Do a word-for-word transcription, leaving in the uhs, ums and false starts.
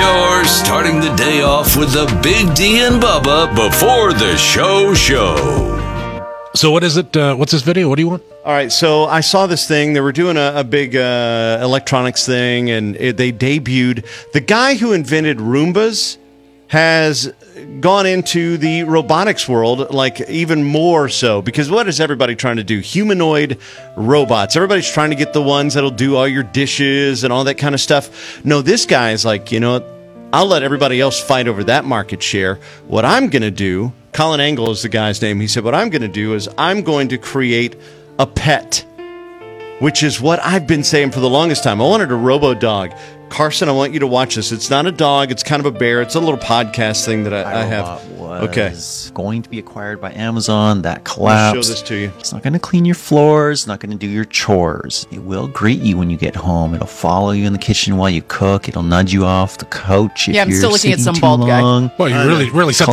You're starting the day off with the Big D and Bubba before the show show. So what is it? Uh, what's this video? What do you want? All right, so I saw this thing. They were doing a, a big uh, electronics thing, and it, they debuted. The guy who invented Roombas has gone into the robotics world, like even more so, because what is everybody trying to do? Humanoid robots. Everybody's trying to get the ones that'll do all your dishes and all that kind of stuff. No, this guy is like, you know, I'll let everybody else fight over that market share. What I'm going to do, Colin Angle is the guy's name. He said, what I'm going to do is I'm going to create a pet, which is what I've been saying for the longest time. I wanted a robo-dog. Carson, I want you to watch this. It's not a dog. It's kind of a bear. It's a little podcast thing that I, I have. Was okay. going to be acquired by Amazon. That collapsed. I'll show this to you. It's not going to clean your floors. It's not going to do your chores. It will greet you when you get home. It'll follow you in the kitchen while you cook. It'll nudge you off the couch if Yeah, I'm you're still looking at sitting some too bald guy. long. Well, you really, really set